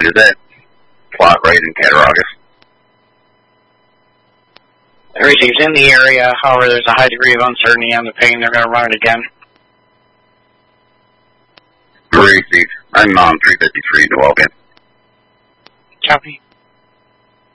Is that plot right in Cattaraugus? Everything's in the area, however, there's a high degree of uncertainty on the ping. They're going to run it again. Received. I'm on 353 to Welcome. Copy.